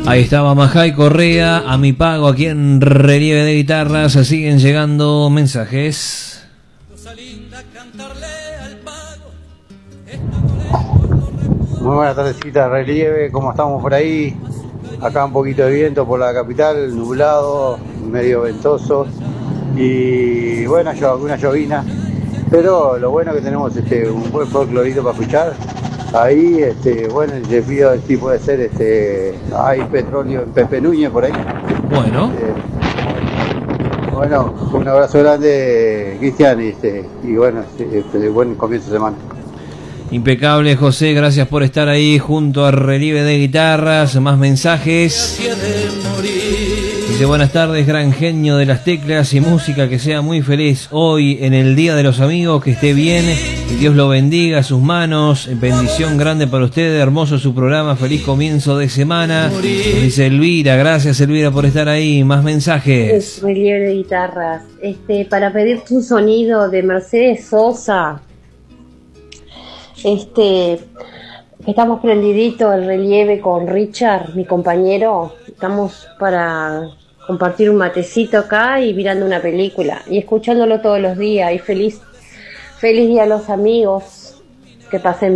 Ahí estaba Majay Correa, a mi pago aquí en Relieve de Guitarras. Siguen llegando mensajes. Muy buenas tardecitas, Relieve, ¿cómo estamos por ahí? Acá un poquito de viento por la capital, nublado, medio ventoso y bueno, alguna llovina, pero lo bueno que tenemos un buen folclorito para escuchar. Ahí, bueno, el desvío del tipo puede ser, hay petróleo en Pepe Núñez por ahí. Bueno. Bueno, un abrazo grande, Cristian, y bueno, buen comienzo de semana. Impecable, José, gracias por estar ahí junto a Relieve de Guitarras. Más mensajes. Dice, buenas tardes, gran genio de las teclas y música, que sea muy feliz hoy en el Día de los Amigos, que esté bien, que Dios lo bendiga, sus manos, bendición grande para ustedes, hermoso su programa, feliz comienzo de semana. Dice Elvira, gracias Elvira por estar ahí. Más mensajes. Es Relieve de Guitarras, para pedirte un sonido de Mercedes Sosa. Estamos prendiditos el Relieve con Richard, mi compañero. Estamos para compartir un matecito acá y mirando una película y escuchándolo todos los días. Y feliz día a los amigos, que pasen